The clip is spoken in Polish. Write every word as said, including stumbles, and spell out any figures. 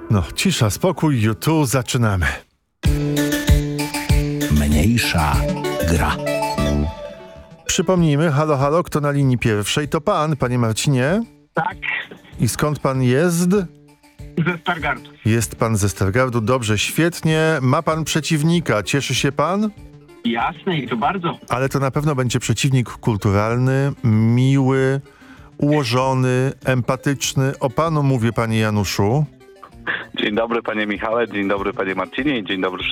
No, cisza, spokój, YouTube, zaczynamy. Mniejsza gra. Przypomnijmy, halo, halo, kto na linii pierwszej? To pan, panie Marcinie? Tak, I skąd pan jest? ze Stargardu. Jest pan ze Stargardu, dobrze, świetnie. Ma pan przeciwnika, cieszy się pan? Jasne i to bardzo. Ale to na pewno będzie przeciwnik kulturalny, miły, ułożony, empatyczny. O panu mówię, panie Januszu. Dzień dobry panie Michale, dzień dobry panie Marcinie i dzień dobry